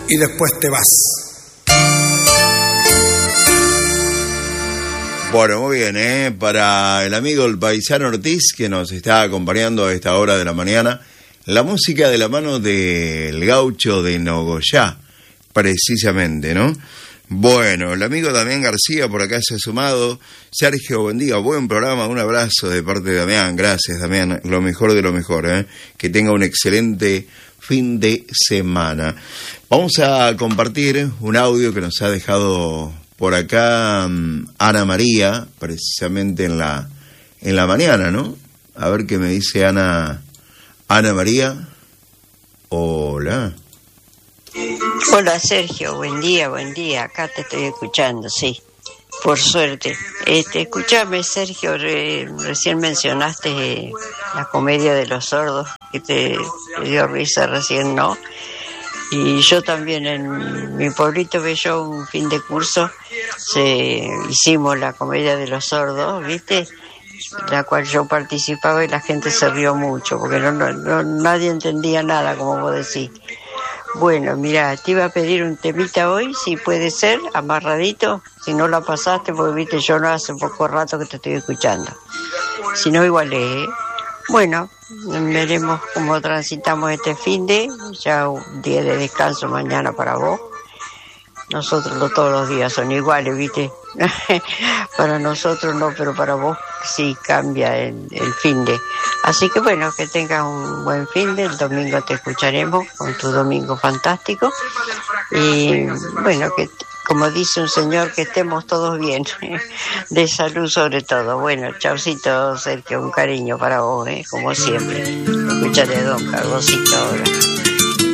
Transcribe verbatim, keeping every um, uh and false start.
y después te vas. Bueno, muy bien, ¿eh? Para el amigo el paisano Ortiz, que nos está acompañando a esta hora de la mañana, la música de la mano del gaucho de Nogoyá, precisamente, ¿no? Bueno, el amigo Damián García por acá se ha sumado. Sergio, buen día, buen programa, un abrazo de parte de Damián. Gracias, Damián, lo mejor de lo mejor, ¿eh? Que tenga un excelente fin de semana. Vamos a compartir un audio que nos ha dejado por acá um, Ana María, precisamente en la en la mañana, ¿no? A ver qué me dice Ana Ana María. Hola. Hola Sergio, buen día, buen día. Acá te estoy escuchando, sí, por suerte. Este, escúchame Sergio, re, recién mencionaste eh, la comedia de los sordos, que te, te dio risa recién, ¿no? Y yo también en mi pueblito Bello, un fin de curso, se, hicimos la comedia de los sordos, ¿viste? La cual yo participaba y la gente se rió mucho, porque no, no, no nadie entendía nada, como vos decís. Bueno, mira, te iba a pedir un temita hoy, si puede ser, amarradito, si no la pasaste, porque viste, yo no hace poco rato que te estoy escuchando. Si no, igual es, ¿eh? Bueno, veremos cómo transitamos este fin de, ya un día de descanso mañana para vos. Nosotros no todos los días son iguales, viste. Para nosotros no, pero para vos sí cambia el, el fin de. Así que bueno, que tengas un buen fin de. El domingo te escucharemos con tu domingo fantástico. Y bueno, que como dice un señor, que estemos todos bien, de salud sobre todo. Bueno, chaucito Sergio, un cariño para vos, ¿eh? Como siempre. Escucharé a Don Carlosito ahora.